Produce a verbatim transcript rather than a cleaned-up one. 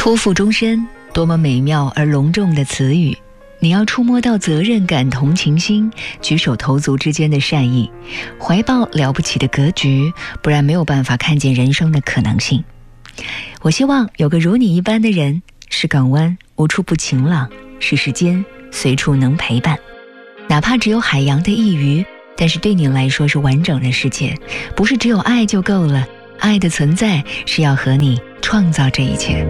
托付终身，多么美妙而隆重的词语。你要触摸到责任感、同情心，举手投足之间的善意，怀抱了不起的格局，不然没有办法看见人生的可能性。我希望有个如你一般的人，是港湾无处不晴朗，是时间随处能陪伴。哪怕只有海洋的一隅，但是对你来说是完整的世界。不是只有爱就够了，爱的存在是要和你创造这一切。